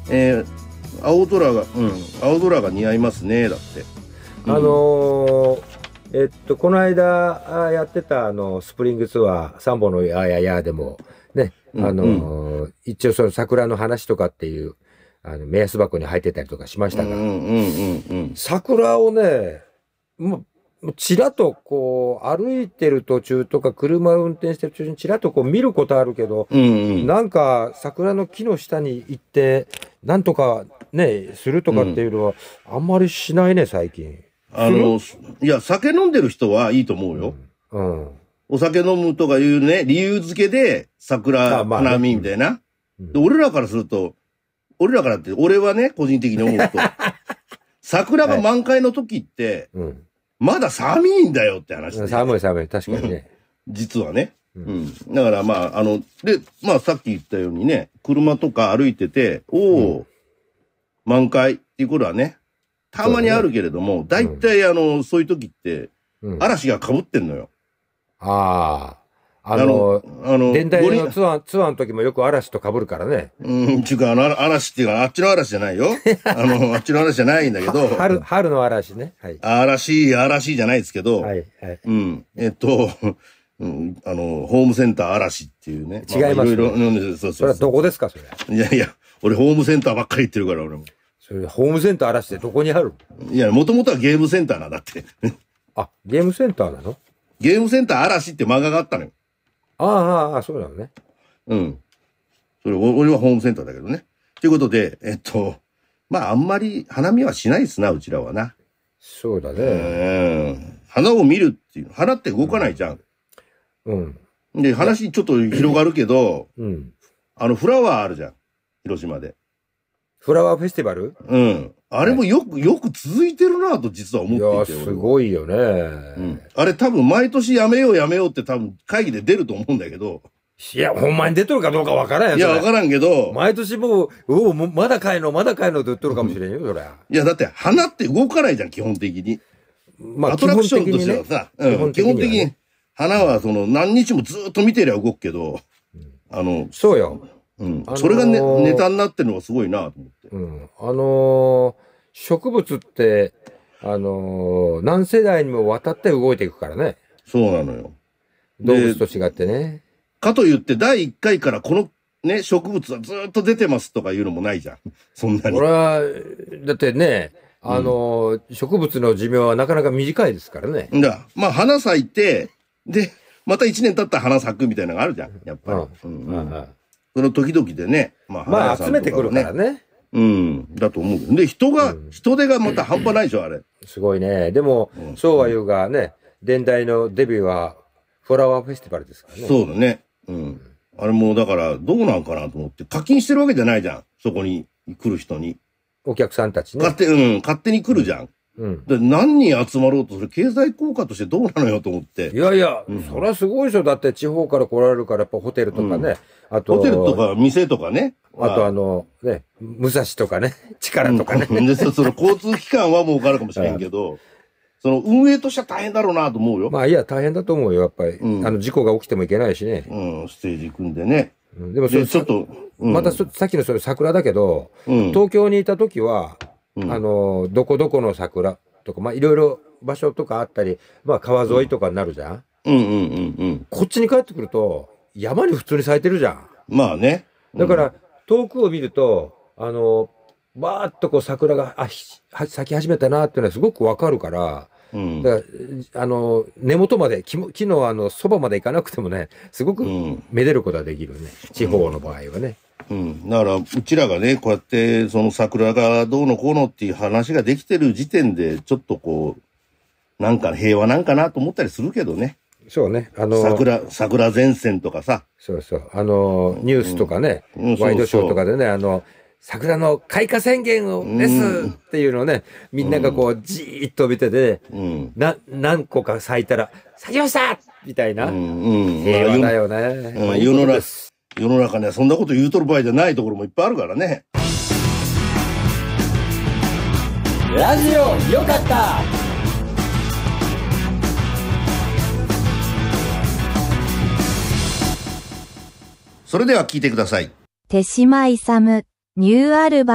青空が似合いますね、だって。 この間やってたスプリングツアー、サンボのやややでも、ね、一応その桜の話とかっていう、目安箱に入ってたりとかしましたが、桜をね、もう、ちらっとこう、歩いてる途中とか、車を運転してる途中にちらっとこう見ることあるけど、なんか桜の木の下に行って、なんとかね、するとかっていうのは、あんまりしないね、最近。 いや、酒飲んでる人はいいと思うよ。お酒飲むとかいうね、理由付けで、桜、花見みたいな。俺らからすると、俺はね、個人的に思うと、桜が満開の時って、まだ寒いんだよって話で。 寒い、確かにね。 実はね。だからさっき言ったようにね、車とか歩いてて、満開っていうことはね、たまにあるけれども、大体そういう時って、嵐が被ってんのよ。 電台のツアーの時もよく嵐と被るからね。 っていうか、嵐っていうか、あっちの嵐じゃないよ。あっちの嵐じゃないんだけど。 春の嵐ね。はい。 嵐じゃないですけど。 はい。 ホームセンター嵐っていうね。 違います。いろいろ、 それはどこですか、それ。 いや、俺ホームセンターばっかり行ってるから、俺も。 それ、ホームセンター嵐ってどこにある？ いや、もともとはゲームセンターなんだって。 ゲームセンターなの？ ゲームセンター嵐って漫画があったのよ。 そうなのね。 それ、俺はホームセンターだけどね。ということで、あんまり花見はしないですな、うちらはな。 そうだね。 花を見るっていう。花って動かないじゃん。で、話ちょっと広がるけど、フラワーあるじゃん。広島で。 フラワーフェスティバル？ あれもよく続いてるなと実は思っていて。 いや、すごいよね。 あれ多分毎年やめようって多分会議で出ると思うんだけど。 いや、ほんまに出とるかどうかわからんよ。 いや、わからんけど。 毎年もう、まだ買えのって言っとるかもしれんよ、そりゃ。 いや、だって花って動かないじゃん、基本的に。アトラクションとしてはさ、基本的に花は何日もずっと見てりゃ動くけど、 そうよ。 それがネタになってるのがすごいなと思って。植物って、何世代にもわたって動いていくからね。 そうなのよ。 動物と違ってね。 かと言って第1回からこのね、植物はずっと出てますとかいうのもないじゃん。そんなに。 俺は、だってね、植物の寿命はなかなか短いですからね。 花咲いて、で、また1年経ったら花咲くみたいなのがあるじゃん。やっぱり。その時々でね。 集めてくるからね。 だと思う。で、人手がまた半端ないでしょ、あれ。 すごいね。でも、そうは言うがね、電台のデビューは、フラワーフェスティバルですからね。 そうだね。あれも、だから、どうなんかなと思って、課金してるわけじゃないじゃん。そこに来る人に。 お客さんたちね。 勝手に来るじゃん。で何人集まろうと、それ経済効果としてどうなのよと思って。 いや、それはすごいでしょ。だって地方から来られるから、やっぱホテルとかね。 ホテルとか店とかね。 あと武蔵とかね、力とかね。 その交通機関は儲かるかもしれんけど、その運営としては大変だろうなと思うよ。 大変だと思うよ、やっぱり。事故が起きてもいけないしね。 ステージ組んでね。 でもちょっと、またさっきのそれ桜だけど、東京にいた時は、どこどこの桜とか、いろいろ場所とかあったり、川沿いとかになるじゃん。こっちに帰ってくると、山に普通に咲いてるじゃん。 まあね。 だから、遠くを見ると、バーっとこう桜が、咲き始めたなっていうのはすごくわかるから、だから根元まで、木のそばまで行かなくてもね、すごくめでることができるね。地方の場合はね。 だから、うちらがね、こうやって、その桜がどうのこうのっていう話ができてる時点で、ちょっとこう、なんか平和なんかなと思ったりするけどね。 そうね。 桜前線とかさ。 そう。ニュースとかね、ワイドショーとかでね、桜の開花宣言をですっていうのをね、みんながこう、じーっと見てて、何個か咲いたら、咲きましたみたいな。平和だよね。 世の中にはそんなこと言うとる場合じゃないところもいっぱいあるからね。 ラジオよかった。 それでは聞いてください。 手島勇ニューアルバム